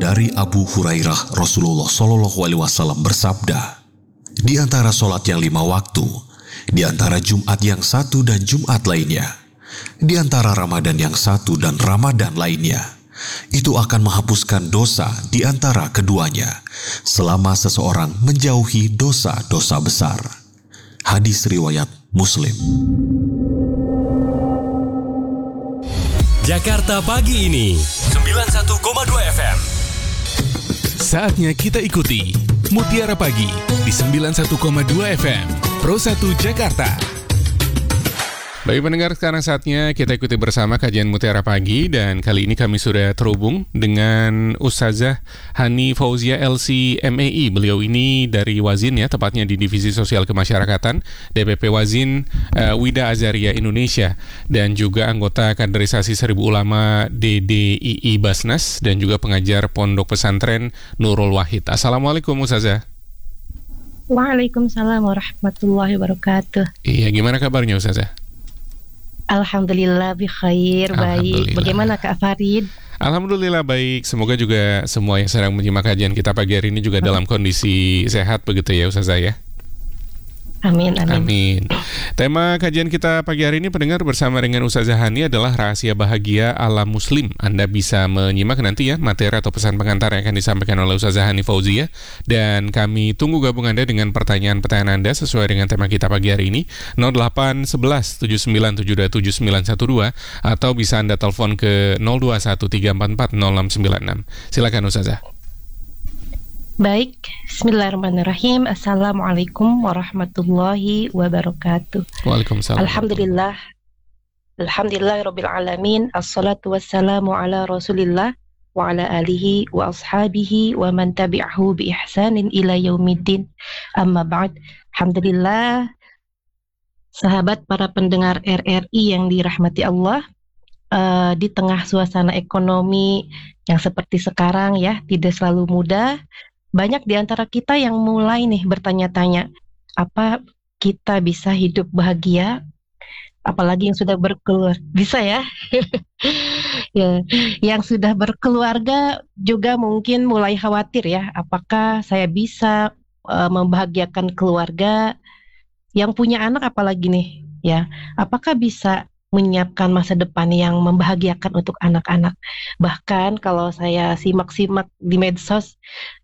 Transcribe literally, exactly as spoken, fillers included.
Dari Abu Hurairah, Rasulullah Shallallahu Alaihi Wasallam bersabda, di antara sholat yang lima waktu, di antara Jumat yang satu dan Jumat lainnya, di antara Ramadan yang satu dan Ramadan lainnya, itu akan menghapuskan dosa di antara keduanya, selama seseorang menjauhi dosa-dosa besar. Hadis riwayat Muslim. Jakarta Pagi ini sembilan puluh satu koma dua F M. Saatnya kita ikuti Mutiara Pagi di sembilan puluh satu koma dua F M Pro satu Jakarta. Baik pendengar, sekarang saatnya kita ikuti bersama kajian Mutiara Pagi, dan kali ini kami sudah terhubung dengan Ustazah Hani Fauzia L C M A I. Beliau ini dari Wazin ya, tepatnya di Divisi Sosial Kemasyarakatan D P P Wazin uh, Wida Azaria Indonesia, dan juga anggota kaderisasi Seribu Ulama D D I I Basnas, dan juga pengajar Pondok Pesantren Nurul Wahid. Assalamualaikum Ustazah. Waalaikumsalam warahmatullahi wabarakatuh. Iya, gimana kabarnya Ustazah? Alhamdulillah bi khair, baik. Bagaimana Kak Farid? Alhamdulillah baik. Semoga juga semua yang sedang menyimak kajian kita pagi hari ini juga hmm. dalam kondisi sehat begitu ya Ustazah ya. Amin, amin. Amin. Tema kajian kita pagi hari ini pendengar bersama dengan Ustazah Hani adalah rahasia bahagia ala Muslim. Anda bisa menyimak nanti ya materi atau pesan pengantar yang akan disampaikan oleh Ustazah Hani Fauzia, dan kami tunggu gabung Anda dengan pertanyaan-pertanyaan Anda sesuai dengan tema kita pagi hari ini nol delapan satu satu tujuh sembilan tujuh dua tujuh sembilan satu dua, atau bisa Anda telepon ke nol dua satu tiga empat empat nol enam sembilan enam. Silakan Ustazah. Baik, bismillahirrahmanirrahim. Assalamualaikum warahmatullahi wabarakatuh. Waalaikumsalam. Alhamdulillah. Alhamdulillahirabbil alamin. Assalatu wassalamu ala Rasulillah wa ala alihi wa ashabihi wa man tabi'ahu bi ihsanin ila yaumiddin. Amma ba'd. Alhamdulillah. Sahabat para pendengar R R I yang dirahmati Allah, uh, di tengah suasana ekonomi yang seperti sekarang ya, tidak selalu mudah. Banyak di antara kita yang mulai nih bertanya-tanya, apa kita bisa hidup bahagia? Apalagi yang sudah berkeluarga, bisa ya? Ya, yang sudah berkeluarga juga mungkin mulai khawatir ya, apakah saya bisa uh, membahagiakan keluarga? Yang punya anak apalagi nih, ya, apakah bisa menyiapkan masa depan yang membahagiakan untuk anak-anak? Bahkan kalau saya simak-simak di medsos,